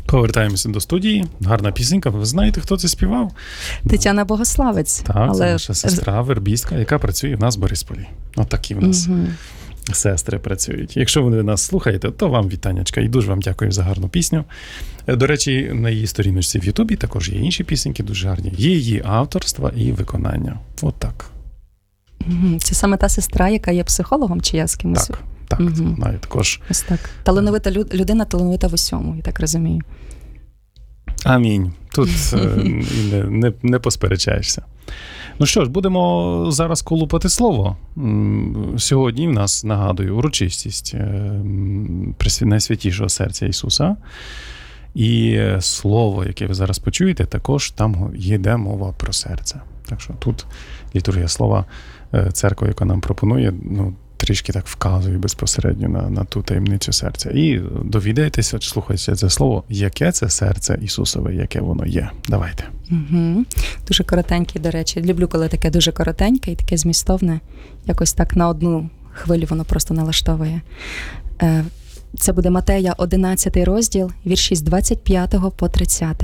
Повертаємося до студії. Гарна пісенька. Ви знаєте, хто це співав? Тетяна Богославець. Так, це наша сестра, вербістка, яка працює в нас в Борисполі. Отакі в нас сестри працюють. Якщо ви нас слухаєте, то вам вітаннячка. І дуже вам дякую за гарну пісню. До речі, на її сторіночці в Ютубі також є інші пісеньки, дуже гарні. Є її авторства і виконання. От так. Це саме та сестра, яка є психологом, чи я з кимось? Так, знаю також. Ось так. Талановита людина, талановита в усьому, я так розумію. Амінь. Тут не посперечаєшся. Ну що ж, будемо зараз колупати слово. Сьогодні в нас, нагадую, урочистість Найсвятішого серця Ісуса. І слово, яке ви зараз почуєте, також там йде мова про серце. Так що тут літургія слова, церква, яка нам пропонує, трішки так вказує безпосередньо на ту таємницю серця. І довідайтеся, слухайте це слово, яке це серце Ісусове, яке воно є. Давайте. Дуже коротеньке, до речі. Люблю, коли таке дуже коротеньке і таке змістовне. Якось так на одну хвилю воно просто налаштовує. Це буде Матея 11 розділ, вірші з 25 по 30.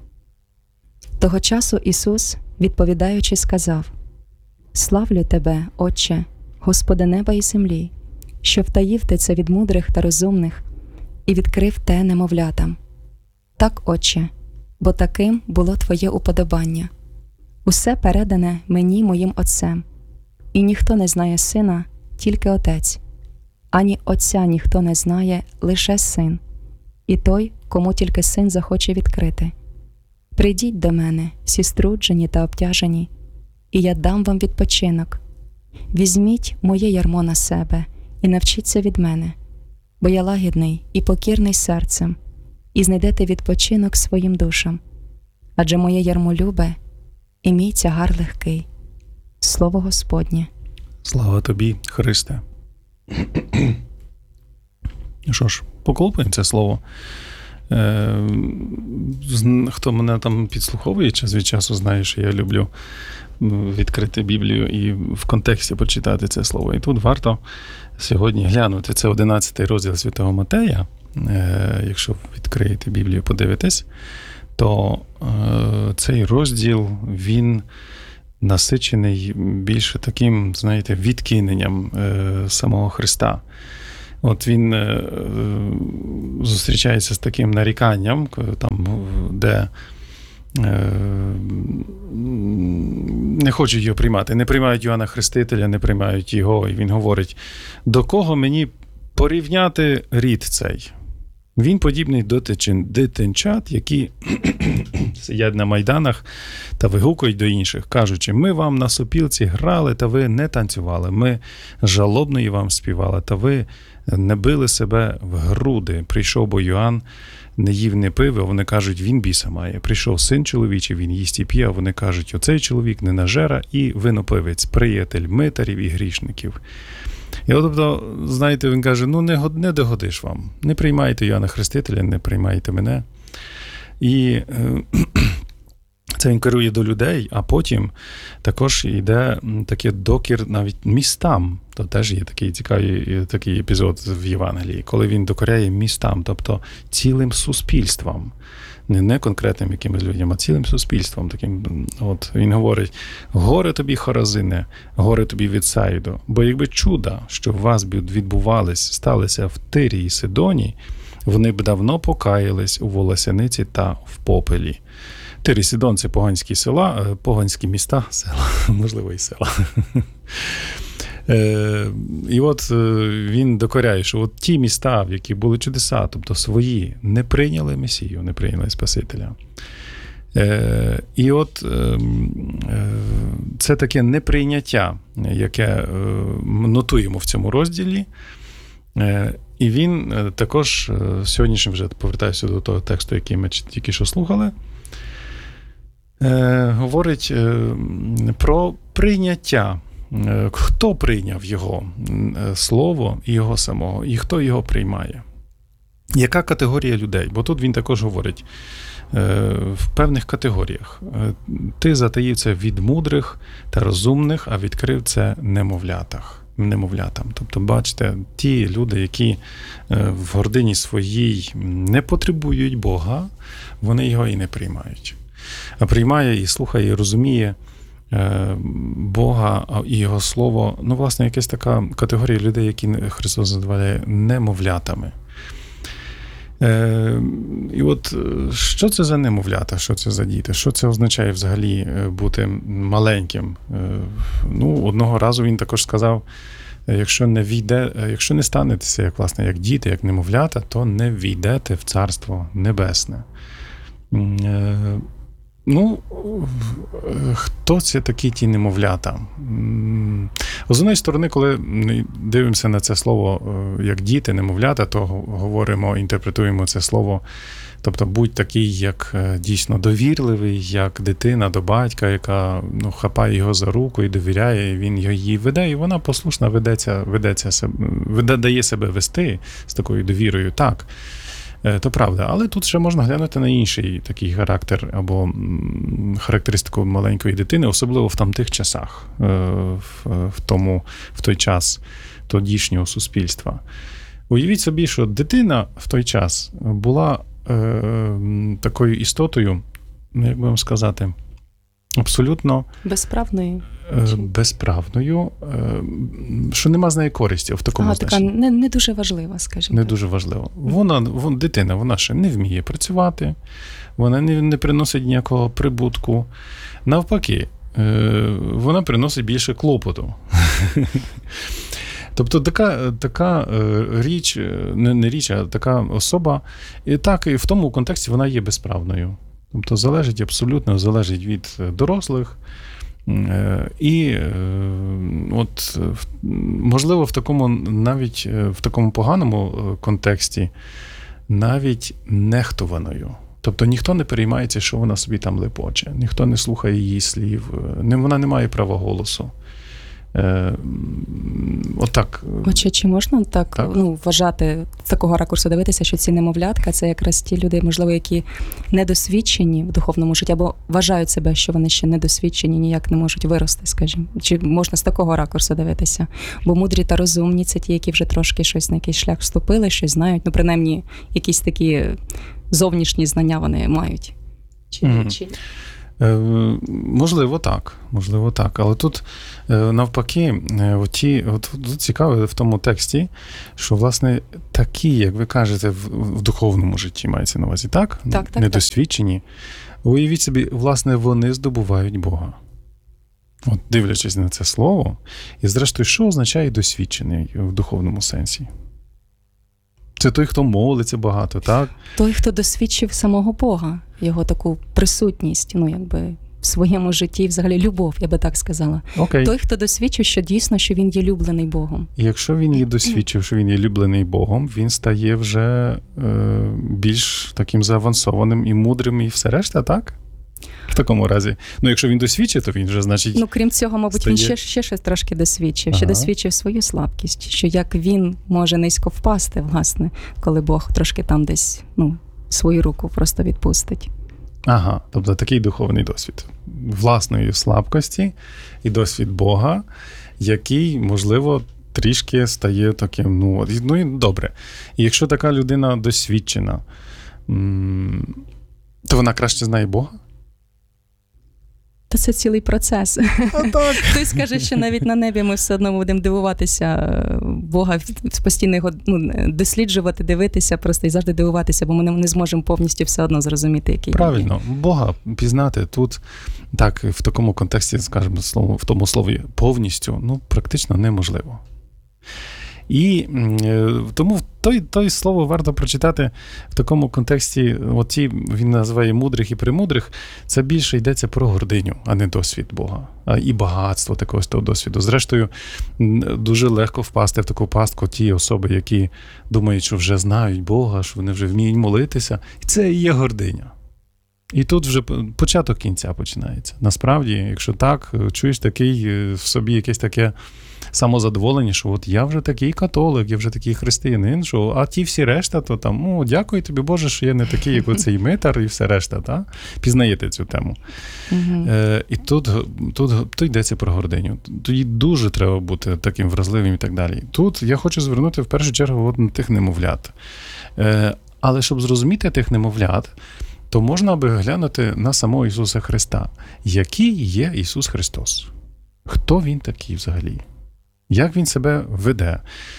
Того часу Ісус, відповідаючи, сказав: «Славлю Тебе, Отче, Господи неба і землі, що втаїв Ти це від мудрих та розумних і відкрив те немовлятам. Так, Отче, бо таким було Твоє уподобання. Усе передане мені моїм Отцем, і ніхто не знає Сина, тільки Отець, ані Отця ніхто не знає, лише Син, і той, кому тільки Син захоче відкрити. Прийдіть до мене, всі струджені та обтяжені, і я дам вам відпочинок. Візьміть моє ярмо на себе і навчіться від мене, бо я лагідний і покірний серцем, і знайдете відпочинок своїм душам. Адже моє ярмо любе, і мій тягар легкий». Слово Господнє. Слава тобі, Христе. Що ж, поколупаємо це слово. Хто мене там підслуховує час від часу, знає, що я люблю відкрити Біблію і в контексті почитати це слово. І тут варто сьогодні глянути. Це 11 розділ Святого Матея. Якщо відкриєте Біблію, подивитесь, то цей розділ, він насичений більше таким, знаєте, відкиненням самого Христа. От він зустрічається з таким наріканням, там, де не хочуть його приймати, не приймають Йоанна Хрестителя, не приймають його. І він говорить: до кого мені порівняти рід цей? Він подібний до дитинчат, які сидять на майданах та вигукують до інших, кажучи: ми вам на сопілці грали, та ви не танцювали, ми жалобної вам співали, та ви не били себе в груди. Прийшов бо Йоанн, не їв, не пив, а вони кажуть: він біса має. Прийшов син чоловічий, він їсть і п'є, а вони кажуть: оцей чоловік ненажера і винопивець, приятель митарів і грішників. І от, тобто, знаєте, він каже: не догодиш вам. Не приймайте Йоанна Хрестителя, не приймайте мене. І це він керує до людей, а потім також йде такий докір навіть містам. То теж є такий цікавий такий епізод в Євангелії, коли він докоряє містам, тобто цілим суспільством. Не конкретним якимось людям, а цілим суспільством. Таким, от він говорить: горе тобі, Хоразине, горе тобі, Вітсаїдо, бо якби чуда, що в вас сталися в Тирі і Сидоні, вони б давно покаялись у волосяниці та в попелі. Тир і Сидон – це поганські міста, села, можливо, і села. І от він докоряє, що от ті міста, в яких були чудеса, тобто свої, не прийняли Месію, не прийняли Спасителя. І от це таке неприйняття, яке нотуємо в цьому розділі. І він також, сьогоднішнім вже повертаюся до того тексту, який ми тільки що слухали, говорить про прийняття. Хто прийняв його слово і його самого, і хто його приймає? Яка категорія людей? Бо тут він також говорить в певних категоріях. Ти затаїв це від мудрих та розумних, а відкрив це немовлятах. немовлятам. Тобто, бачите, ті люди, які в гордині своїй не потребують Бога, вони його і не приймають. А приймає і слухає, і розуміє Бога і Його Слово, ну, власне, якась така категорія людей, які Христос називає немовлятами. І от що це за немовлята, що це за діти, що це означає взагалі бути маленьким? Ну, одного разу він також сказав, якщо не станетеся, як діти, як немовлята, то не війдете в Царство Небесне. Ну, хто це такі ті немовлята? З однієї сторони, коли дивимося на це слово як діти, немовлята, то говоримо, інтерпретуємо це слово, тобто будь такий, як дійсно довірливий, як дитина до батька, яка хапає його за руку і довіряє, і він її веде, і вона послушно дає себе вести з такою довірою. Так, то правда. Але тут ще можна глянути на інший такий характер або характеристику маленької дитини, особливо в тих часах, в той час тодішнього суспільства. Уявіть собі, що дитина в той час була такою істотою, як би вам сказати, абсолютно безправною, що нема з неї користі в такому значенні. Така не дуже важлива, скажімо. Не дуже важливо. Дитина, вона ще не вміє працювати, вона не приносить ніякого прибутку. Навпаки, вона приносить більше клопоту. Тобто така річ, не річ, а така особа, і так і в тому контексті вона є безправною. Тобто абсолютно залежить від дорослих. І от, можливо, навіть в такому поганому контексті, навіть нехтуваною. Тобто ніхто не переймається, що вона собі там лепоче, ніхто не слухає її слів, вона не має права голосу. Отак. Отже, чи можна так? Вважати, з такого ракурсу дивитися, що ці немовлятка – це якраз ті люди, можливо, які недосвідчені в духовному житті, або вважають себе, що вони ще недосвідчені, ніяк не можуть вирости, скажімо. Чи можна з такого ракурсу дивитися? Бо мудрі та розумні – це ті, які вже трошки щось на якийсь шлях вступили, щось знають, принаймні якісь такі зовнішні знання вони мають. Чи... Можливо, так. Але тут, навпаки, тут цікаво в тому тексті, що, власне, такі, як ви кажете, в духовному житті мається на увазі, так? Недосвідчені. Уявіть собі, власне, вони здобувають Бога. От, дивлячись на це слово. І, зрештою, що означає досвідчений в духовному сенсі? Це той, хто молиться багато, так? Той, хто досвідчив самого Бога, його таку присутність, в своєму житті, взагалі, любов, я би так сказала. Окей. Той, хто досвідчив, що дійсно, що він є люблений Богом. І якщо він є досвідчив, що він є люблений Богом, він стає вже більш таким заавансованим і мудрим, і все решта, так? В такому разі. Якщо він досвідчив, то він вже, значить... крім цього, мабуть, він ще щось трошки досвідчив. Ще досвідчив свою слабкість. Що як він може низько впасти, власне, коли Бог трошки там десь, свою руку просто відпустить. Тобто такий духовний досвід. Власної слабкості і досвід Бога, який, можливо, трішки стає таким, і добре. І якщо така людина досвідчена, то вона краще знає Бога? Та це цілий процес. Хтось скаже, що навіть на небі ми все одно будемо дивуватися Бога, постійно його досліджувати, дивитися просто і завжди дивуватися, бо ми не зможемо повністю все одно зрозуміти, який. Правильно. Бога пізнати тут, так, в такому контексті, скажімо, в тому слові повністю, практично неможливо. І тому той слово варто прочитати в такому контексті, він називає мудрих і премудрих, це більше йдеться про гординю, а не досвід Бога, і багатство такого досвіду. Зрештою, дуже легко впасти в таку пастку ті особи, які думають, що вже знають Бога, що вони вже вміють молитися, і це і є гординя. І тут вже початок кінця починається. Насправді, якщо так, чуєш такий в собі якесь таке самозадоволення, що от я вже такий католик, я вже такий християнин, що а ті всі решта, то там, дякую тобі, Боже, що я не такий, як оцей митар і все решта, та? Пізнаєте цю тему. І тут йдеться про гординю. Тоді дуже треба бути таким вразливим і так далі. Тут я хочу звернути в першу чергу от на тих немовлят. Але щоб зрозуміти тих немовлят, то можна би глянути на самого Ісуса Христа. Який є Ісус Христос? Хто Він такий взагалі? Як Він себе веде?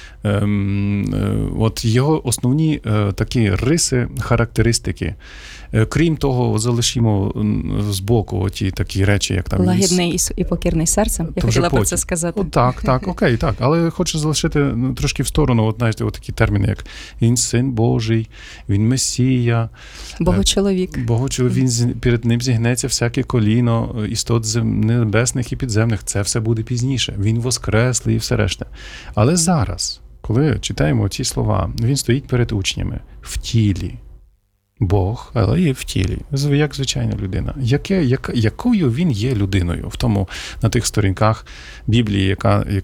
От його основні такі риси, характеристики. Крім того, залишимо збоку оті такі речі, як там... Лагідний і покірний серцем. Я хотіла про це сказати. Так, окей, так. Але хочу залишити трошки в сторону, от, знаєте, от такі терміни, як Він Син Божий, Він Месія. Богочоловік. Перед Ним зігнеться всяке коліно, істот небесних і підземних. Це все буде пізніше. Він воскреслий і все решта. Але зараз, коли читаємо ці слова, Він стоїть перед учнями в тілі. Бог, але і в тілі, як звичайна людина. Якою він є людиною? В тому, на тих сторінках Біблії,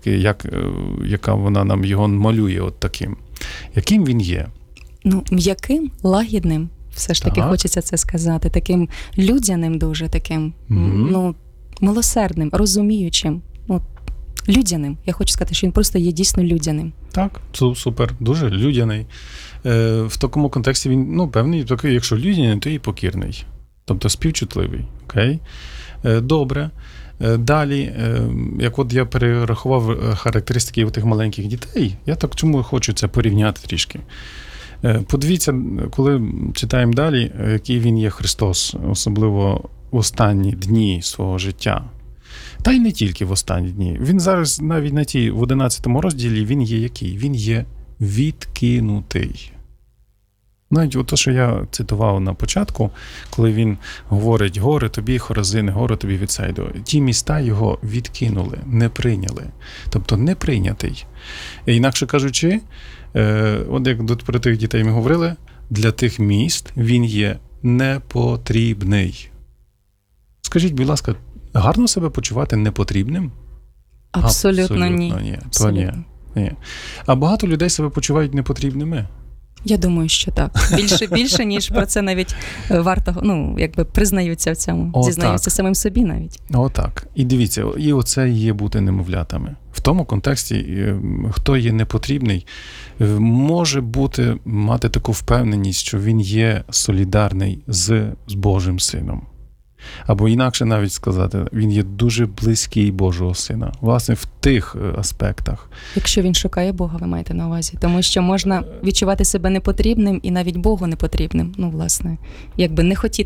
яка вона нам його малює от таким. Яким він є? М'яким, лагідним, все ж таки хочеться це сказати, таким людяним дуже, таким, милосердним, розуміючим, людяним. Я хочу сказати, що він просто є дійсно людяним. Так, супер, дуже людяний. В такому контексті він, певний, такий, якщо людяний, то і покірний. Тобто співчутливий. Окей? Добре. Далі, як от я перерахував характеристики тих маленьких дітей, я так чому хочу це порівняти трішки. Подивіться, коли читаємо далі, який він є Христос, особливо в останні дні свого життя. Та й не тільки в останні дні. Він зараз, навіть в 11 розділі, він є який? Він є відкинутий. Навіть те, що я цитував на початку, коли він говорить: горе тобі, Хоразини, горе тобі Вітсайду. Ті міста його відкинули, не прийняли. Тобто не прийнятий. Інакше кажучи, от як про тих дітей ми говорили, для тих міст він є непотрібний. Скажіть, будь ласка, гарно себе почувати непотрібним? Абсолютно ні. Ні. А багато людей себе почувають непотрібними? Я думаю, що так. Більше, ніж про це навіть варто, признаються в цьому, зізнаються самим собі навіть. Отак. І дивіться, і оце є бути немовлятами. В тому контексті, хто є непотрібний, може мати таку впевненість, що він є солідарний з Божим Сином. Або інакше навіть сказати, він є дуже близький Божого Сина. Власне, в тих аспектах. Якщо він шукає Бога, ви маєте на увазі. Тому що можна відчувати себе непотрібним і навіть Богу непотрібним. Власне, якби не хотіти